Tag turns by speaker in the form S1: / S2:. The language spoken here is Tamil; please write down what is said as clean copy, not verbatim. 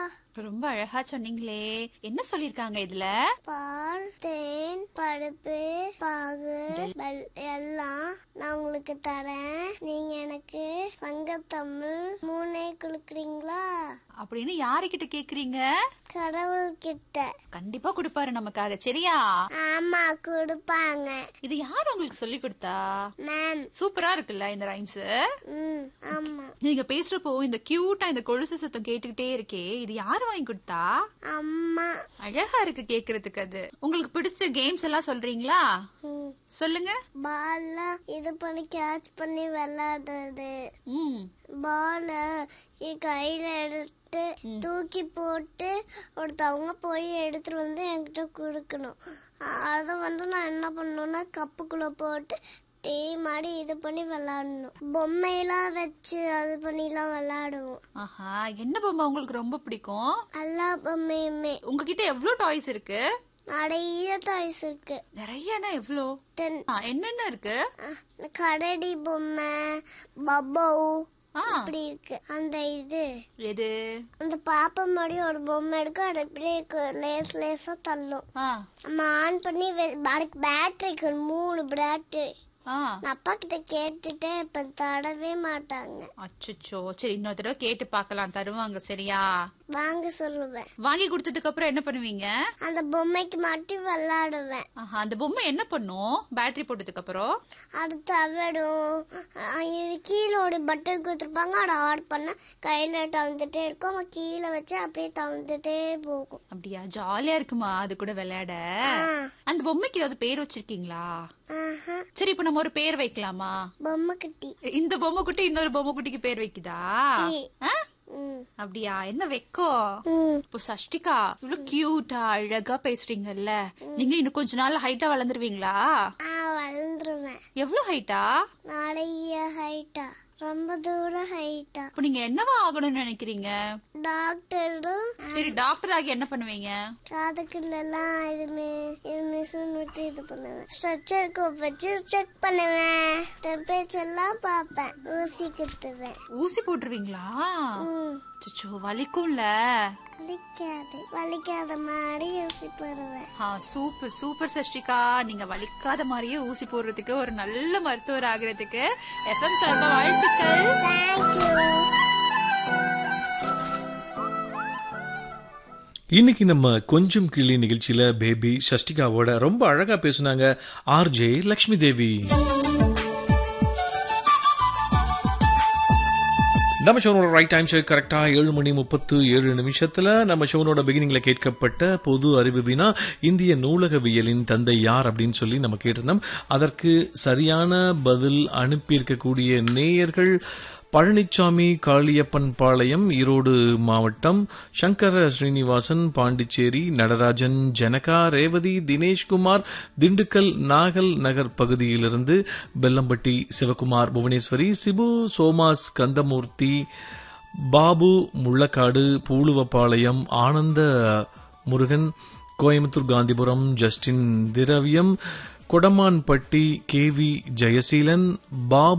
S1: ரொம்ப அழகா சொன்னீங்களே. என்ன சொல்லிருக்காங்க இதுல?
S2: பால், தேன், பருப்பு, பாகு எல்லாம் நான் உங்களுக்கு தரேன். நீங்க எனக்கு சங்கத்தமிழ் 3 கொடுக்குறீங்களா
S1: அப்படின்னு யாருகிட்ட கேக்குறீங்க?
S2: கடவுள் கிட்ட.
S1: கண்டிப்பா கொடுப்பாரு நமக்காக, சரியா?
S2: ஆமா, கொடுப்பாங்க.
S1: இது யார் உங்களுக்கு சொல்லி கொடுத்தா?
S2: மேம்.
S1: சூப்பரா இருக்குல்ல இந்த ரைம்ஸ்?
S2: ஆமா.
S1: நீங்க பேசுறப்போ இந்த கியூட்டா இந்த கொலுசு சத்தம் கேட்டுக்கிட்டே இருக்கே, இது யாரு வாங்கி கொடுத்தா?
S2: அம்மா.
S1: அழகா இருக்கு கேக்குறதுக்கு. அது உங்களுக்கு பிடிச்ச கேம்ஸ் எல்லாம் சொல்றீங்களா? சொல்லுங்க.
S2: பால்ல இது பண்ணி கேட்ச் பண்ணி விளையாடுறது. பால கையில எடுத்து தூக்கி போட்டு ஒருத்தவங்க போய் எடுத்துட்டு வந்து என்கிட்ட கொடுக்கணும். அதை நான் என்ன பண்ணணும்னா கப்புக்குள்ள போட்டு டீ மாடி இது பண்ணி விளையாடணும். பொம்மையெல்லாம் வச்சு அது பண்ணிலாம் விளையாடுவோம்.
S1: ஆஹா, என்ன பொம்மை உங்களுக்கு ரொம்ப பிடிக்கும்?
S2: எல்லா பொம்மையுமே.
S1: உங்ககிட்ட எவ்வளவு டாய்ஸ் இருக்கு?
S2: நிறைய டாய்ஸ் இருக்கு.
S1: நிறையனா எவ்வளோ? 10. என்னென்ன இருக்கு?
S2: கரடி பொம்மை, பப்போ அப்படி இருக்கு. அந்த இது
S1: எது? அந்த
S2: பாப்பா மாதிரி ஒரு பொம்மை இருக்கு. அது அப்படியே லேசா தள்ளும். நம்ம ஆன் பண்ணி பேட்டரிக்கு 3 பேட்டரி. அப்பா கிட்ட கேட்டுட்டே இப்ப தடவே மாட்டாங்க.
S1: அச்சோ, சரி இன்னொரு தடவை கேட்டு பாக்கலாம், தருவாங்க சரியா?
S2: வாங்க சொல்லுவேன்.
S1: வாங்கி கொடுத்ததுக்கு அப்புறம் என்ன பண்ணுவீங்க?
S2: அந்த பொம்மைக்கு மட்டும் விளையாடுவேன்.
S1: அந்த பொம்மை என்ன பண்ணும் பேட்டரி போட்டதுக்கு அப்புறம்?
S2: அது தவிடும். கீழே ஒரு பட்டன் கொடுத்துருப்பாங்க. அதை ஆட் பண்ண கையில தந்துட்டே இருக்கும். அவன் கீழே வச்சு அப்படியே தந்துட்டே போகும்.
S1: அப்படியா? ஜாலியா இருக்குமா அது கூட விளையாட? அந்த பொம்மைக்கு ஏதாவது பேர் வச்சிருக்கீங்களா? சரி, இப்ப நம்ம ஒரு பேர் வைக்கலாமா?
S2: பொம்மை குட்டி.
S1: இந்த பொம்மை குட்டி இன்னொரு பொம்மை குட்டிக்கு பேர் வைக்குதா? அப்படியா? என்ன வைக்கும்? இப்போ சஷ்டிகா இவ்வளவு கியூட்டா அழகா பேசுறீங்கல்ல, நீங்க இன்னும் கொஞ்ச நாள் ஹைட்டா வளர்ந்துருவீங்களா?
S2: வளர்ந்துருவேன்.
S1: எவ்வளவு ஹைட்டா?
S2: நிறைய ஹைட்டா, ரொம்ப தூரம் ஹைட்டா.
S1: இப்ப நீங்க என்னவா ஆகணும்னு நினைக்கிறீங்க?
S2: டாக்டரும்.
S1: சரி, டாக்டர் ஆகி என்ன பண்ணுவீங்க?
S2: காதுக்குள்ளெல்லாம் மிஷின் விட்டு இது பண்ணுவேன். ஸ்ட்ரெச்சருக்கு வச்சு செக் பண்ணுவேன். டெம்பரேச்சர் எல்லாம் பார்ப்பேன். ஊசி குத்துவேன்.
S1: ஊசி போட்டுருவீங்களா? சச்சோ, வலிக்கும்ல?
S2: வலிக்காத மாதிரி ஊசி போடுவேன்.
S1: சூப்பர் சூப்பர் சஷ்டிகா, நீங்க வலிக்காத மாதிரியே ஊசி போடுறதுக்கு ஒரு நல்ல மருத்துவர் ஆகிறதுக்கு FM சார்பா வாழ்த்துக்கள்.
S3: இன்னைக்கு நம்ம கொஞ்சம் கிளி நிகழ்ச்சியில பேபி சஷ்டிகாவோட ரொம்ப அழகா பேசுனாங்க RJ லக்ஷ்மி தேவி. நம்ம ஷோனோட ரைட் டைம் செக் கரெக்டா 7:37 நம்ம ஷோனோட பிகினிங்ல கேட்கப்பட்ட பொது அறிவு வினா, இந்திய நூலகவியலின் தந்தை யார் அப்படின்னு சொல்லி நம்ம கேட்டிருந்தோம். அதற்கு சரியான பதில் அனுப்பியிருக்கக்கூடிய நேயர்கள் பழனிச்சாமி காளியப்பன் பாளையம் ஈரோடு மாவட்டம், சங்கர ஸ்ரீனிவாசன் பாண்டிச்சேரி, நடராஜன், ஜனகா, ரேவதி, தினேஷ்குமார் திண்டுக்கல் நாகல் நகர் பகுதியிலிருந்து, பெல்லம்பட்டி சிவகுமார் புவனேஸ்வரி, சிபு சோமாஸ் கந்தமூர்த்தி, பாபு முள்ளக்காடு பூலுவப்பாளையம், ஆனந்த முருகன் கோயம்புத்தூர் காந்திபுரம், ஜஸ்டின் திரவியம் கொடமான்பட்டி, KV ஜெயசீலன், பாபு